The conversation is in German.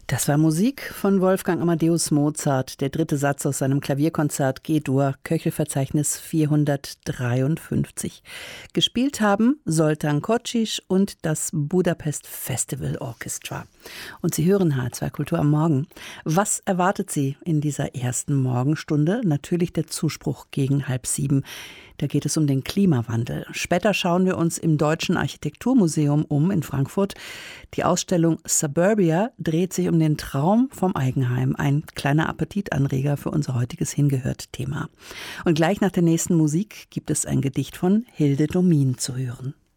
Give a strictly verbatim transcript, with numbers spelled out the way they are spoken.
Das war Musik von Wolfgang Amadeus Mozart, der dritte Satz aus seinem Klavierkonzert G-Dur, Köchelverzeichnis vierhundertdreiundfünfzig. Gespielt haben Zoltán Kocsis und das Budapest Festival Orchestra. Und Sie hören H zwei Kultur am Morgen. Was erwartet Sie in dieser ersten Morgenstunde? Natürlich der Zuspruch gegen halb sieben. Da geht es um den Klimawandel. Später schauen wir uns im Deutschen Architekturmuseum um in Frankfurt. Die Ausstellung Suburbia dreht sich um den Traum vom Eigenheim. Ein kleiner Appetitanreger für unser heutiges Hingehört-Thema. Und gleich nach der nächsten Musik gibt es ein Gedicht von Hilde Domin zu hören.